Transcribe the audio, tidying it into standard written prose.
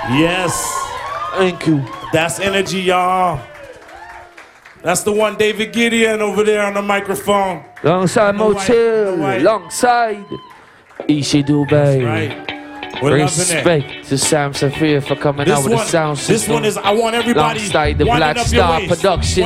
Yes. Thank you. That's energy, y'all. That's the one, David Gideon over there on the microphone. Alongside Motil, alongside Ishi Dubai. Right. We're Respect to Sam Safir for coming out with the sound system. This one is, I want everybody alongside the Black up your Star waist. Productions.